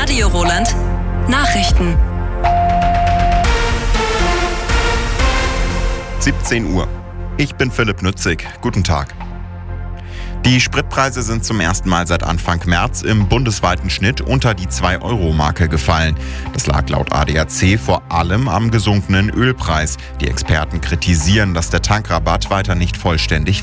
Radio Roland Nachrichten. 17 Uhr. Ich bin Philipp Nützig. Guten Tag. Die Spritpreise sind zum ersten Mal seit Anfang März im bundesweiten Schnitt unter die 2-Euro-Marke gefallen. Das lag laut ADAC vor allem am gesunkenen Ölpreis. Die Experten kritisieren, dass der Tankrabatt weiter nicht vollständig